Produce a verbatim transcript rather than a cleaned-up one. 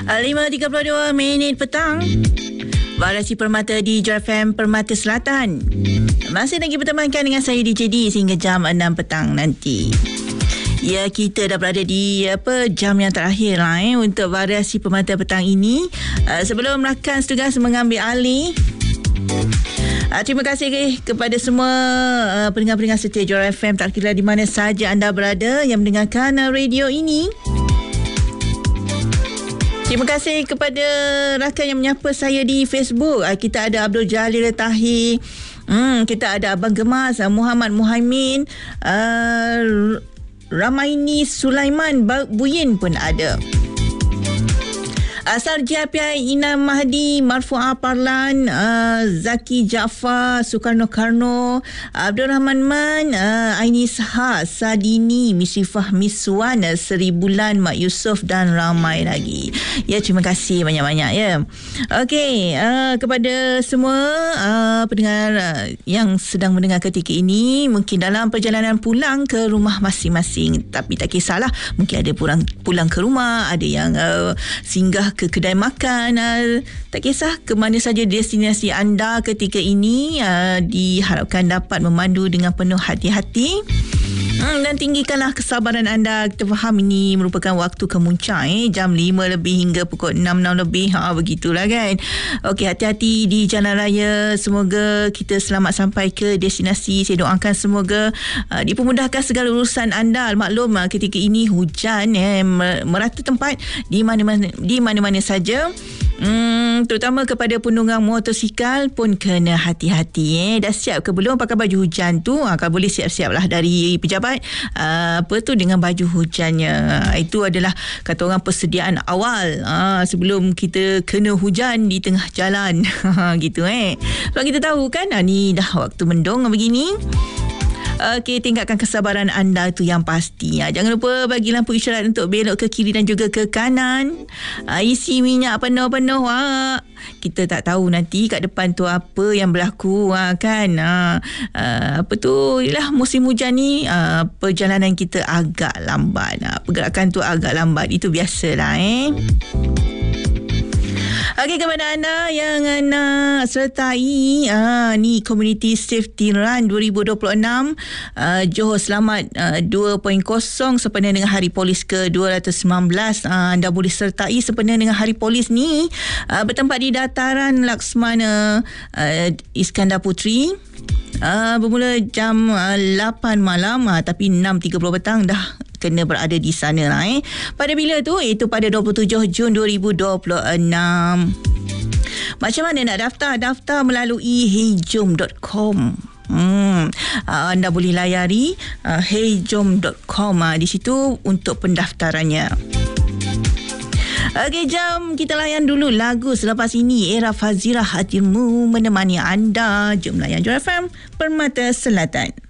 lima tiga puluh dua minit petang. Variasi Permata di J F M Permata Selatan. Masih lagi bertemankan dengan saya D J D sehingga jam enam petang nanti. Ya, kita dah berada di apa jam yang terakhir lah eh, untuk variasi Permata petang ini. Uh, sebelum rakan setugas mengambil alih, Uh, terima kasih eh, kepada semua uh, pendengar-pendengar setia J F M, tak kira di mana saja anda berada yang mendengarkan uh, radio ini. Terima kasih kepada rakan yang menyapa saya di Facebook. Uh, kita ada Abdul Jalil Tahir, hmm, kita ada Abang Gemas, uh, Muhammad Muhaimin, uh, Ramaini Sulaiman Buyin pun ada. Asar J P I Inam Mahdi, Marfu'ah Parlan, uh, Zaki Jaafar, Sukarno Karno, Abdul Rahman Man, uh, Aini Saha, Sadini, Misifah Miswan, Seri Bulan, Mak Yusof dan ramai lagi. Ya, terima kasih banyak-banyak ya. Okey, uh, kepada semua uh, pendengar uh, yang sedang mendengar ketika ini, mungkin dalam perjalanan pulang ke rumah masing-masing, tapi tak kisahlah, mungkin ada pulang pulang ke rumah, ada yang uh, singgah ke kedai makan, uh, tak kisah ke mana saja destinasi anda ketika ini, uh, diharapkan dapat memandu dengan penuh hati-hati. Hmm, dan tinggikanlah kesabaran anda. Kita faham ini merupakan waktu kemuncak eh, jam lima lebih hingga pukul enam, enam lebih, ha, begitulah kan. Okey, hati-hati di jalan raya. Semoga kita selamat sampai ke destinasi. Saya doakan semoga uh, dipermudahkan segala urusan anda. Maklum uh, ketika ini hujan eh, merata tempat di mana-mana di mana-mana saja. Hmm, terutama kepada penunggang motosikal pun kena hati-hati eh. Dah siap ke belum pakai baju hujan tu? Ha, kalau boleh siap-siap lah dari pejabat uh, apa tu dengan baju hujannya. Itu adalah kata orang persediaan awal uh, sebelum kita kena hujan di tengah jalan. Gitu eh. Sebab kita tahu kan uh, ni dah waktu mendung begini. Okey, tingkatkan kesabaran anda itu yang pasti. Ha, jangan lupa bagi lampu isyarat untuk belok ke kiri dan juga ke kanan. Ha, isi minyak penuh-penuh. Ha. Kita tak tahu nanti kat depan tu apa yang berlaku, ha, kan. Ha, ha, apa tu, yalah, musim hujan ni ha, perjalanan kita agak lambat. Ha, pergerakan tu agak lambat. Itu biasalah eh. Okey, kepada anda yang nak sertai uh, ni Community Safety Run dua ribu dua puluh enam, uh, Johor Selamat uh, dua titik kosong sempena dengan Hari Polis ke dua ratus sembilan belas. Uh, anda boleh sertai sempena dengan Hari Polis ni uh, bertempat di Dataran Laksmana uh, Iskandar Puteri. Uh, bermula jam uh, lapan malam, uh, tapi enam tiga puluh petang dah kena berada di sana lah eh. Pada bila tu? Itu pada dua puluh tujuh Jun dua ribu dua puluh enam. Macam mana nak daftar? Daftar melalui heyjom dot com. Hmm, uh, anda boleh layari uh, heyjom dot com, uh, di situ untuk pendaftarannya. Okey, jam kita layan dulu lagu selepas ini. Era Fazirah Hatimu menemani anda. Jom layan J F M Permata Selatan.